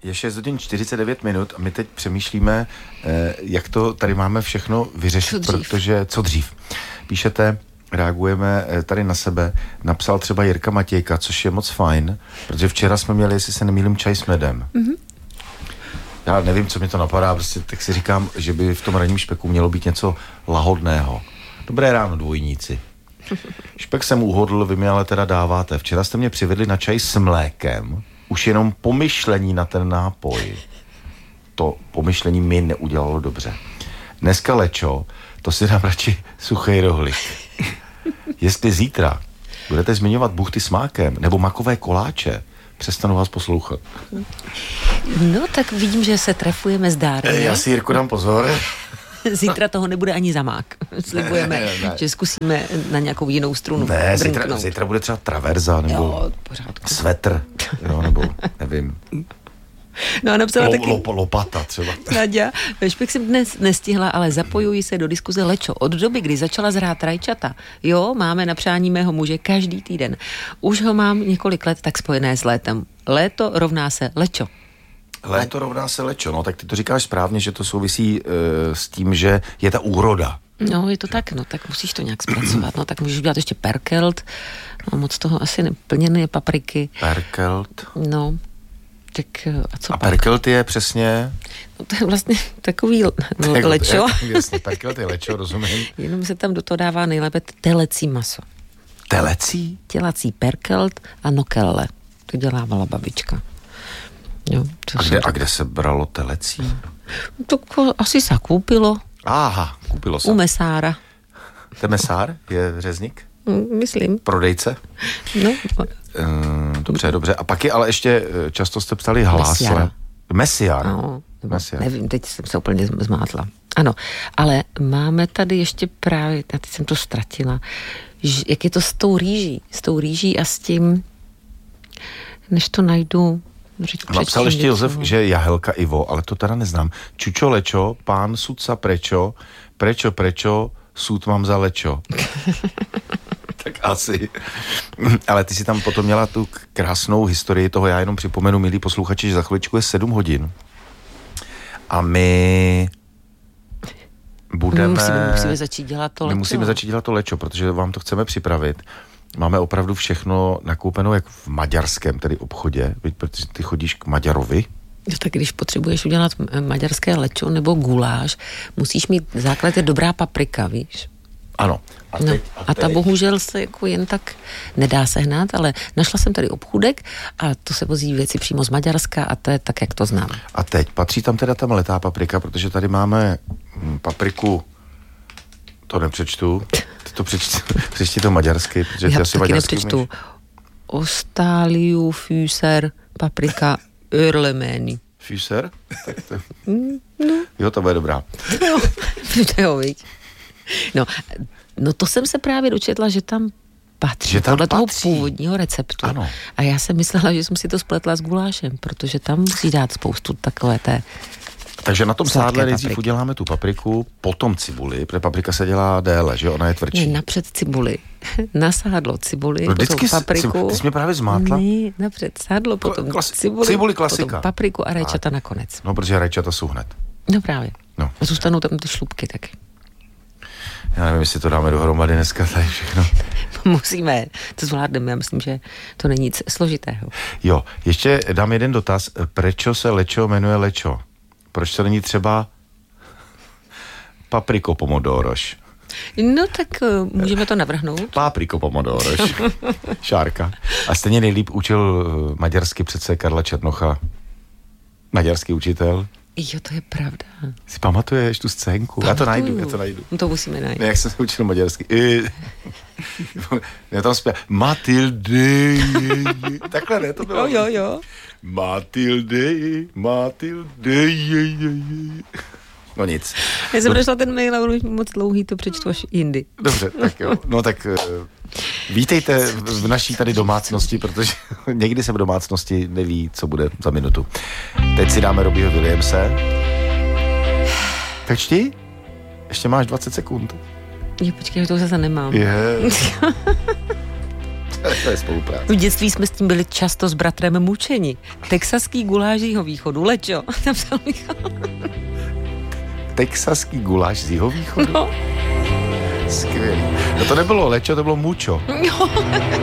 Je 6 hodin 49 minut a my teď přemýšlíme, jak to tady máme všechno vyřešit, protože co dřív. Píšete, reagujeme tady na sebe, napsal třeba Jirka Matějka, což je moc fajn, protože včera jsme měli, jestli se nemýlím, čaj s medem. Mm-hmm. Já nevím, co mi to napadá, prostě tak si říkám, že by v tom ranním špeku mělo být něco lahodného. Dobré ráno, dvojníci. Špek jsem uhodl, vy mi ale teda dáváte. Včera jste mě přivedli na čaj s mlékem, už jenom pomyšlení na ten nápoj. To pomyšlení mi neudělalo dobře. Dneska lečo, to si dám radši suchej rohlík. Jestli zítra budete zmiňovat buchty s mákem nebo makové koláče, přestanu vás poslouchat. No, tak vidím, že se trefujeme zdárně. Já si, Jirko, dám pozor. Zítra toho nebude ani zamák. Slibujeme, ne. Že zkusíme na nějakou jinou strunu. Ne, zítra bude třeba traverza, nebo svetr, jo, nebo nevím. No a napsala taky lopata třeba. Naďa, Špek jsem dnes nestihla, ale zapojuji se do diskuze lečo. Od doby, kdy začala zrát rajčata, jo, máme na přání mého muže každý týden. Už ho mám několik let tak spojené s létem. Léto rovná se lečo. Léto rovná se lečo, no tak ty to říkáš správně, že to souvisí s tím, že je ta úroda. No, je to tak, no, tak musíš to nějak zpracovat, no, tak můžeš udělat ještě perkelt, no, moc toho asi neplněné papriky. Perkelt? No, tak a co a pak? Perkelt je přesně? No, to je vlastně takový lečo. Jasně, perkelt je lečo, rozumím. Jenom se tam do toho dává nejlépe telecí maso. Telecí? Tělací perkelt a nokelle, to dělávala babička. Jo, a kde se bralo telecí? To asi se koupilo. Aha, koupilo se. U mesára. Ten mesár je řezník? Myslím. Prodejce? No. Dobře. A pak je ale ještě, často jste psali hlásle. Mesiar. No, nevím, teď jsem se úplně zmátla. Ano, ale máme tady ještě právě, a teď jsem to ztratila, jak je to s tou rýží a s tím, než to najdu. Napsal ještě Josef, že Jahelka Ivo, ale to teda neznám. Čučo lečo, pán sudca prečo, prečo, sud mám za lečo. Tak asi. Ale ty si tam potom měla tu krásnou historii toho, já jenom připomenu, milí posluchači, že za chviličku je 7 hodin. A my musíme začít dělat to lečo. My musíme začít dělat to lečo, protože vám to chceme připravit. Máme opravdu všechno nakoupeno jak v maďarském tedy obchodě, protože ty chodíš k Maďarovi. No, tak když potřebuješ udělat maďarské lečo nebo guláš, musíš mít základ je dobrá paprika, víš? Ano. A ta bohužel se jako jen tak nedá sehnat, ale našla jsem tady obchůdek a to se vozí věci přímo z Maďarska a to je tak, jak to znám. A teď patří tam teda ta mletá paprika, protože tady máme papriku, to nepřečtu, to přečti to maďarsky, protože ty asi maďarsky nepřečtu. Umíš. Ostáliu, Füser, paprika, örlemény. Füser? Tak to... Jo, to bude dobrá. Jo, viď. No to jsem se právě dočetla, že tam patří. Podle toho původního receptu. Ano. A já jsem myslela, že jsem si to spletla s gulášem, protože tam musí dát spoustu takové té. Takže na tom sádle nejdřív uděláme tu papriku, potom cibuli, protože paprika se dělá déle, že ona je tvrdší. Ne, napřed cibuli. Na sádlo cibuli, potom papriku. Ty jsi mě právě zmátla. Ne, napřed sádlo, potom cibuli klasika. Potom papriku a rajčata nakonec. No, protože rajčata jsou hned. No právě. No. A zůstanou tam ty šlupky taky. Já nevím, jestli to dáme dohromady dneska tady všechno. Musíme, to zvládneme, já myslím, že to není nic složitého. Jo, ještě dám jeden dotaz. Prečo se lečo jmenuje lečo? Proč to není třeba papriko pomodoroš? No tak můžeme to navrhnout. Papriko pomodoroš. Šárka. A stejně nejlíp učil maďarsky přece Karla Černocha. Maďarský učitel. Jo, to je pravda. Si pamatuješ tu scénku? Já to najdu. No to musíme najít. Ne, jak jsem se učil maďarsky. Já tam zpěl. Matilde. Takhle ne, to bylo. Jo. Matilde. No nic. Já jsem došla ten mail a on už moc dlouhý, to přečtu až jindy. Dobře, tak jo. No tak vítejte v naší tady domácnosti, protože někdy se v domácnosti neví, co bude za minutu. Teď si dáme Robbieho Williamse. Tak čti? Ještě máš 20 sekund. Jo, počkej, to zase nemám. To je spolupráce. V dětství jsme s tím byli často s bratrem mučeni. Texaský guláš z jihovýchodu. Lečo. Napsal Michal. Texaský guláš z jihovýchodu? No. Skvělý. No to nebylo lečo, to bylo mučo. No.